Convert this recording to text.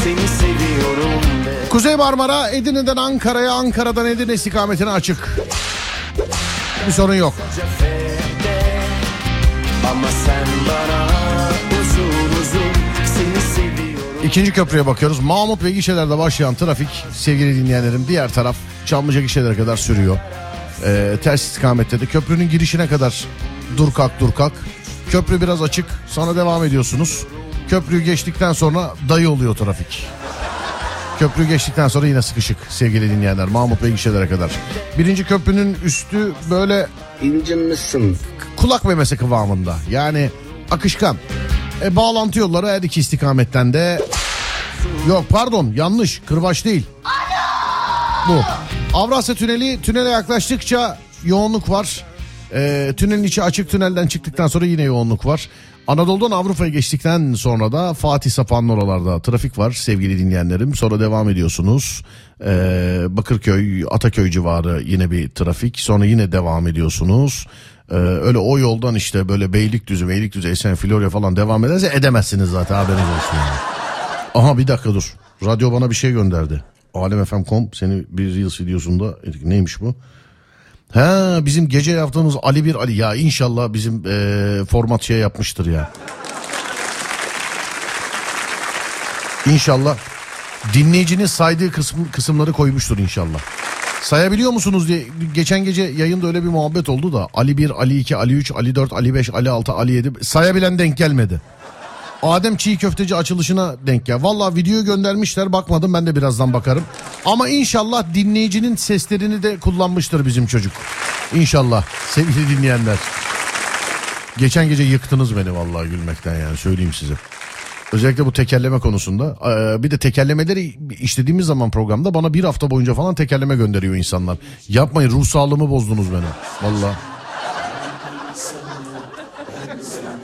Seni seviyorum de. Kuzey Marmara Edirne'den Ankara'ya, Ankara'dan Edirne istikametine açık. Bir sorun yok. Ama sen bana uzun uzun seni seviyorum. İkinci köprüye bakıyoruz. Mahmut ve gişelerde başlayan trafik sevgili dinleyenlerim diğer taraf Çamlıca gişelere kadar sürüyor. Ters istikamette de köprünün girişine kadar dur kalk. Köprü biraz açık, sonra devam ediyorsunuz. Köprüyü geçtikten sonra dayı oluyor trafik. Köprüyü geçtikten sonra yine sıkışık sevgili dinleyenler. Mahmut ve gişelere kadar. Birinci köprünün üstü böyle İncinmişsin. kulak memesi kıvamında. Yani akışkan. Bağlantı yolları her iki istikametten de... Yok pardon, yanlış, kırbaç değil. Bu. Avrasya tünele yaklaştıkça yoğunluk var. Tünelin içi açık, tünelden çıktıktan sonra yine yoğunluk var. Anadolu'dan Avrupa'ya geçtikten sonra da Fatih Sapan'ın oralarda trafik var sevgili dinleyenlerim. Sonra devam ediyorsunuz. Bakırköy, Ataköy civarı yine bir trafik. Sonra yine devam ediyorsunuz. Öyle o yoldan işte böyle Beylikdüzü, Esen, Florya falan devam ederse edemezsiniz zaten, haberiniz olsun yani. Aha bir dakika dur. Radyo bana bir şey gönderdi. Alemfm.com seni bir Reels videosunda, neymiş bu? Ha, bizim gece yaptığımız Ali ya inşallah bizim format şey yapmıştır ya. İnşallah dinleyicinin saydığı kısımları koymuştur inşallah. Sayabiliyor musunuz diye geçen gece yayında öyle bir muhabbet oldu da Ali 1, Ali 2, Ali 3, Ali 4, Ali 5, Ali 6, Ali 7 sayabilen denk gelmedi. Adem Çiğ Köfteci açılışına denk gel. Vallahi videoyu göndermişler, bakmadım, ben de birazdan bakarım. Ama inşallah dinleyicinin seslerini de kullanmıştır bizim çocuk. İnşallah sevgili dinleyenler. Geçen gece yıktınız beni vallahi gülmekten, yani söyleyeyim size. Özellikle bu tekerleme konusunda. Bir de tekerlemeleri işlediğimiz zaman programda bana bir hafta boyunca falan tekerleme gönderiyor insanlar. Yapmayın, ruh sağlığımı bozdunuz benim vallahi.